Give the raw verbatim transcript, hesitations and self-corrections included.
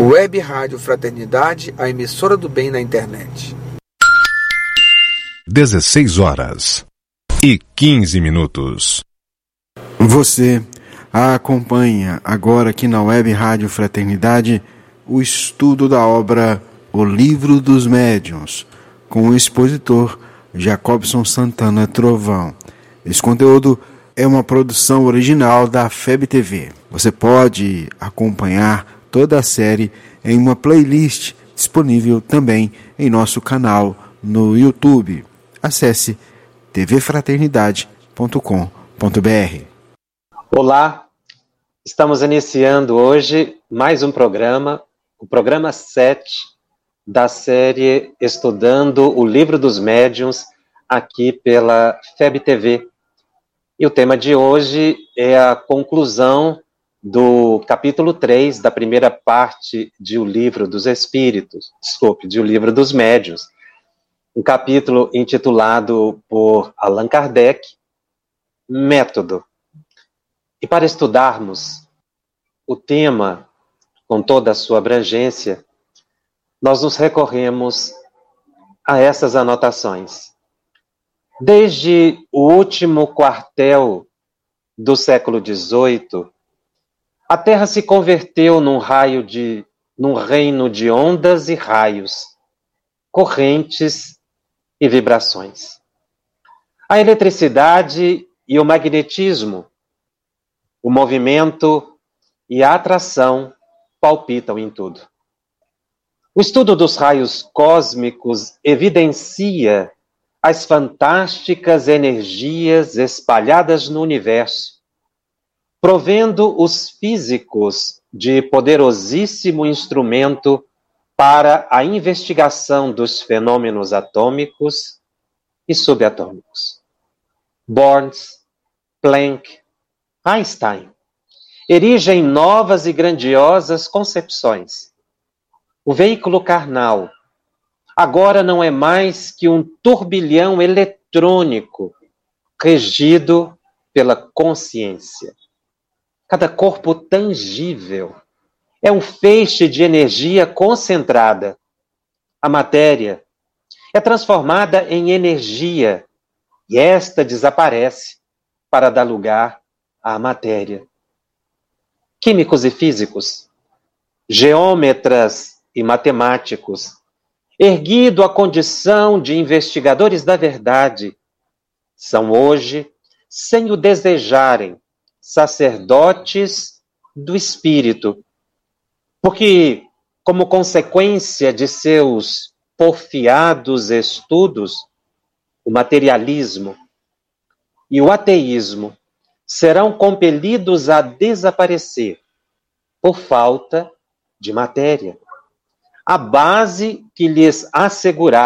Web Rádio Fraternidade, a emissora do bem na internet. dezesseis horas e quinze minutos. Você acompanha agora aqui na Web Rádio Fraternidade o estudo da obra O Livro dos Médiuns, com o expositor Jacobson Santana Trovão. Esse conteúdo é uma produção original da F E B T V. Você pode acompanhar toda a série em uma playlist disponível também em nosso canal no YouTube. Acesse t v fraternidade ponto com ponto b r. Olá, estamos iniciando hoje mais um programa, o programa sete da série Estudando o Livro dos Médiuns, aqui pela F E B T V. E o tema de hoje é a conclusão do capítulo três da primeira parte de O Livro dos Espíritos, desculpe, de O Livro dos Médiuns. Um capítulo intitulado por Allan Kardec, Método. E para estudarmos o tema com toda a sua abrangência, nós nos recorremos a essas anotações. Desde o último quartel do século dezoito, a Terra se converteu num raio de, num reino de ondas e raios, correntes e vibrações. A eletricidade e o magnetismo, o movimento e a atração palpitam em tudo. O estudo dos raios cósmicos evidencia as fantásticas energias espalhadas no universo, provendo os físicos de poderosíssimo instrumento para a investigação dos fenômenos atômicos e subatômicos. Borns, Planck, Einstein erigem novas e grandiosas concepções. O veículo carnal agora não é mais que um turbilhão eletrônico regido pela consciência. Cada corpo tangível é um feixe de energia concentrada. A matéria é transformada em energia e esta desaparece para dar lugar à matéria. Químicos e físicos, geômetras e matemáticos, erguido à condição de investigadores da verdade, são hoje, sem o desejarem, sacerdotes do espírito, porque, como consequência de seus porfiados estudos, o materialismo e o ateísmo serão compelidos a desaparecer por falta de matéria. A base que lhes assegurava